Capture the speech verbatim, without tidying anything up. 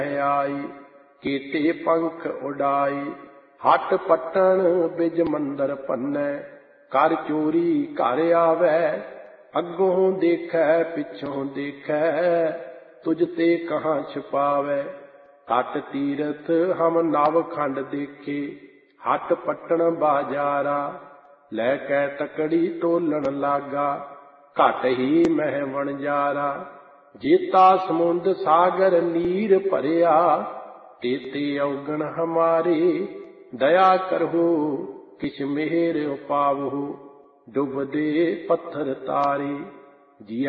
आई। केते पंख उड़ाई हट पट्टन बिज मंदर भन्नै। कर चोरी घर आवे अगों देखै पिछों देखै। तुझ ते कहाँ छुपावै। तट तीरथ हम नव खंड देखे हट पट्टन बाजारा। लैकै तकड़ी तोलन लागा घट ही मह वणजारा। जेता समुंद सागर नीर भरिया तेते अवगण हमारे। दया करहु किछ मेहर पावहु डुबदे पत्थर तारे। जी